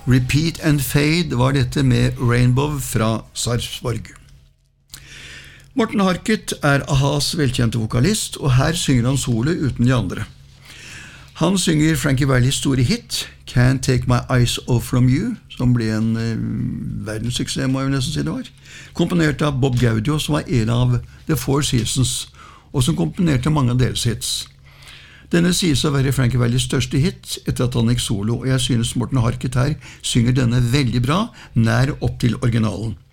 Repeat and Fade var dette med Rainbow fra Sarpsborg. Morten Harket A-has velkjente vokalist, og her synger han solo uten de andre. Han synger Frankie Vallis store hit, Can't Take My Eyes Off From You, som ble en verdenssuksess, må jeg nesten si det var. Komponert av Bob Gaudio, som var en av The Four Seasons, og som komponerte mange av deres hits. Denne sies å være Frankie Vallis største hit etter at han gikk solo, og jeg synes Morten Harket her synger denne veldig bra, nær opp til originalen.